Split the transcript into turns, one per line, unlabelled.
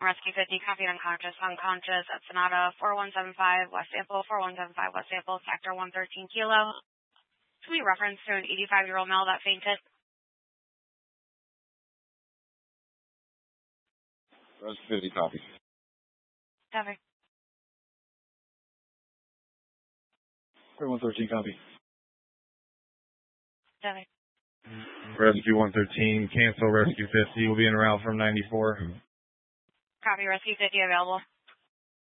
Rescue 50, copy unconscious at Sonata 4175 West Sample, 4175 West Sample, Sector 113 Kilo. Can we reference to an 85-year-old male that fainted?
Rescue 50, copy.
Copy.
113, copy.
Copy.
Rescue 113, cancel Rescue 50. We'll be en route from 94.
Copy, Rescue 50 available.